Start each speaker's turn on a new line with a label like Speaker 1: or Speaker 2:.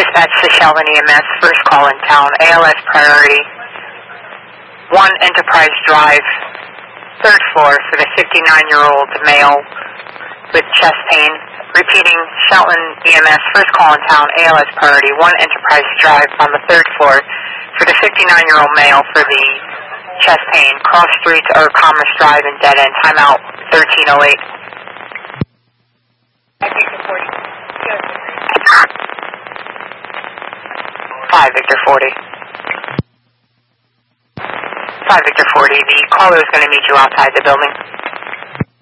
Speaker 1: Dispatch to Sheldon EMS, first call in town, ALS priority, 1 Enterprise Drive, 3rd floor for the 59-year-old male with chest pain. Repeating, Shelton EMS, first call in town, ALS priority, 1 Enterprise Drive on the 3rd floor for the 59-year-old male for the chest pain, cross street or Commerce Drive and dead end, timeout 1308. 5 Victor 40. 5 Victor 40, the caller is going to meet you outside the building.